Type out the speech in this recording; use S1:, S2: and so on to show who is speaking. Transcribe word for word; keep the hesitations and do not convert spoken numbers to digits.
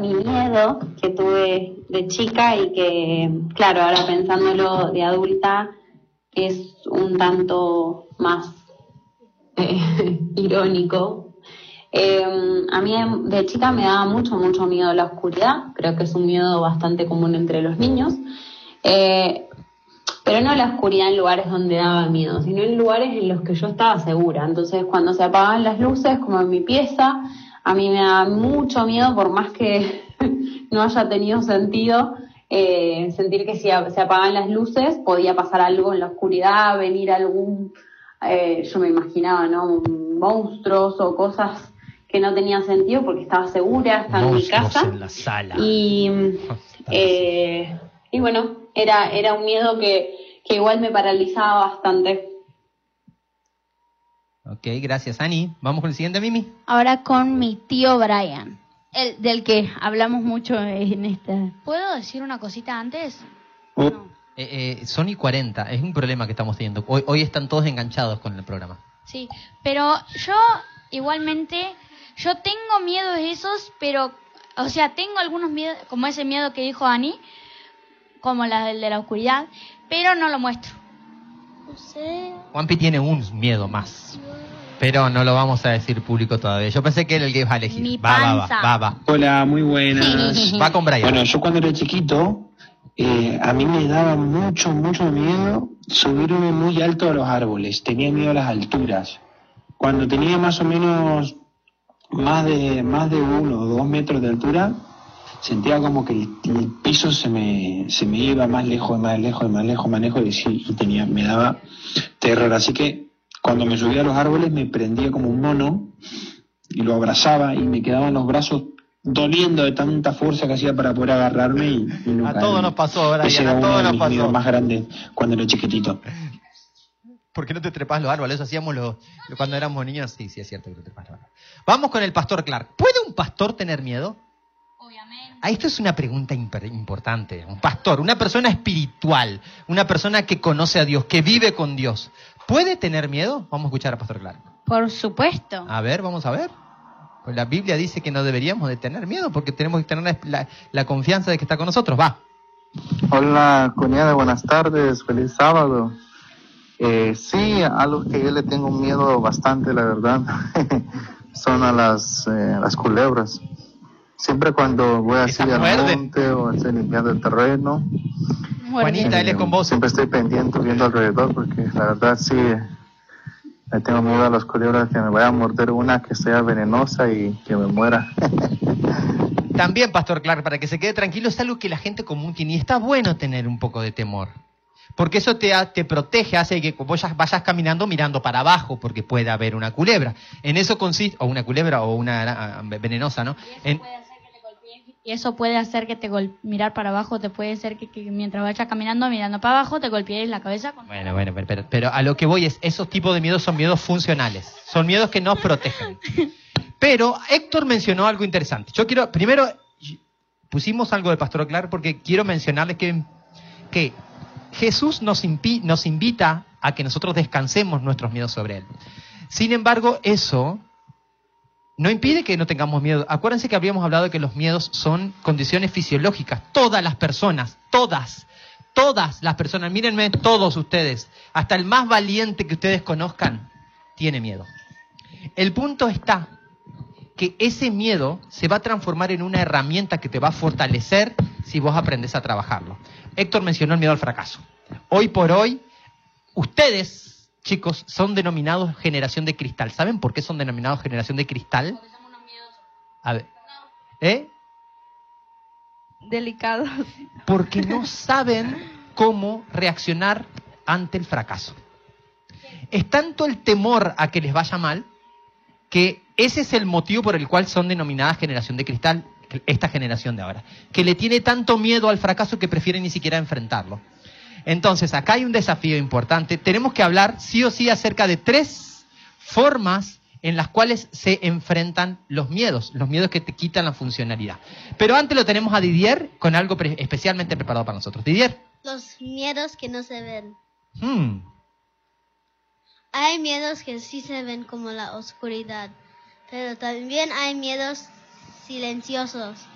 S1: mi miedo que tuve de chica y que, claro, ahora pensándolo de adulta, es un tanto más eh, irónico. Eh, a mí de chica me daba mucho, mucho miedo la oscuridad. Creo que es un miedo bastante común entre los niños. Eh, pero no la oscuridad en lugares donde daba miedo, sino en lugares en los que yo estaba segura. Entonces, cuando se apagaban las luces, como en mi pieza, a mí me daba mucho miedo, por más que no haya tenido sentido, eh, sentir que si se apagaban las luces podía pasar algo en la oscuridad, venir algún, eh, yo me imaginaba, ¿no? Monstruos o cosas que no tenían sentido porque estaba segura, estaba
S2: Monstruos
S1: en mi casa.
S2: En la sala.
S1: Y, eh, y bueno, era, era un miedo que, que igual me paralizaba bastante.
S2: Ok, gracias, Ani. Vamos con el siguiente, Mimi.
S3: Ahora con mi tío Brian, el del que hablamos mucho en esta.
S4: ¿Puedo decir una cosita antes?
S2: No. Eh, eh, son y cuarenta, es un problema que estamos teniendo. Hoy, hoy están todos enganchados con el programa.
S4: Sí, pero yo igualmente, yo tengo miedos esos, pero, o sea, tengo algunos miedos, como ese miedo que dijo Ani, como la de la oscuridad, pero no lo muestro.
S3: No sé.
S2: Juanpi tiene un miedo más, pero no lo vamos a decir público todavía. Yo pensé que era el que iba a elegir.
S4: Mi
S2: va, va,
S4: panza.
S2: va, va, va.
S5: Hola, muy buenas.
S2: Va con Brian.
S5: Bueno, yo cuando era chiquito, eh, a mí me daba mucho, mucho miedo subirme muy alto a los árboles. Tenía miedo a las alturas. Cuando tenía más o menos más de más de uno o dos metros de altura, sentía como que el, el piso se me se me iba más lejos, más lejos, más lejos, más lejos, y, sí, y tenía, me daba terror. Así que cuando me subía a los árboles me prendía como un mono y lo abrazaba y me quedaban los brazos doliendo de tanta fuerza que hacía para poder agarrarme y, y no
S2: A
S5: caerme.
S2: todos nos pasó, Brian,
S5: Ese era
S2: a
S5: uno
S2: todos
S5: de
S2: nos
S5: mis
S2: pasó.
S5: miedos más grandes cuando era chiquitito.
S2: ¿Por qué no te trepas los árboles? Eso hacíamos los, cuando éramos niños. Sí, sí, es cierto que te trepas los árboles. Vamos con el pastor Clark. ¿Puede un pastor tener miedo?
S4: Obviamente.
S2: Ah, esto es una pregunta imper- importante. Un pastor, una persona espiritual, una persona que conoce a Dios, que vive con Dios, ¿puede tener miedo? Vamos a escuchar al pastor Clark.
S3: Por supuesto.
S2: A ver, vamos a ver. Pues la Biblia dice que no deberíamos de tener miedo porque tenemos que tener la, la, la confianza de que está con nosotros. Va.
S6: Hola, cuñada, buenas tardes, feliz sábado. Eh, sí, algo que yo le tengo miedo bastante, la verdad, son a las, eh, las culebras. Siempre cuando voy así al monte o así limpiando el terreno,
S2: Juanita,
S6: eh,
S2: él es con vos.
S6: siempre estoy pendiente viendo alrededor porque la verdad sí, le tengo miedo a las culebras, que me vaya a morder una que sea venenosa y que me muera.
S2: También, pastor Clark, para que se quede tranquilo, es algo que la gente común tiene y está bueno tener un poco de temor. Porque eso te, te protege, hace que vos vayas caminando mirando para abajo, porque puede haber una culebra. En eso consiste, o una culebra o una uh, venenosa, ¿no? En,
S4: Y eso puede hacer que te golpees, mirar para abajo, te puede hacer que, que mientras vayas caminando, mirando para abajo, te golpees la cabeza. Con...
S2: Bueno, bueno, pero, pero, pero a lo que voy es, esos tipos de miedos son miedos funcionales, son miedos que nos protegen. Pero Héctor mencionó algo interesante. Yo quiero, primero, pusimos algo del pastor Clark porque quiero mencionarles que, que Jesús nos, impi, nos invita a que nosotros descansemos nuestros miedos sobre Él. Sin embargo, eso no impide que no tengamos miedo. Acuérdense que habíamos hablado de que los miedos son condiciones fisiológicas. Todas las personas, todas, todas las personas, mírenme todos ustedes, hasta el más valiente que ustedes conozcan, tiene miedo. El punto está que ese miedo se va a transformar en una herramienta que te va a fortalecer si vos aprendes a trabajarlo. Héctor mencionó el miedo al fracaso. Hoy por hoy, ustedes, chicos, son denominados generación de cristal. ¿Saben por qué son denominados generación de cristal?
S4: Porque somos unos miedosos.
S2: A ver. ¿Eh?
S3: Delicados.
S2: Porque no saben cómo reaccionar ante el fracaso. Es tanto el temor a que les vaya mal que ese es el motivo por el cual son denominadas generación de cristal, esta generación de ahora, que le tiene tanto miedo al fracaso que prefiere ni siquiera enfrentarlo. Entonces, acá hay un desafío importante. Tenemos que hablar sí o sí acerca de tres formas en las cuales se enfrentan los miedos, los miedos que te quitan la funcionalidad. Pero antes lo tenemos a Didier con algo pre- especialmente preparado para nosotros. Didier.
S7: Los miedos que no se ven.
S2: Hmm.
S7: Hay miedos que sí se ven como la oscuridad, pero también hay miedos silenciosos.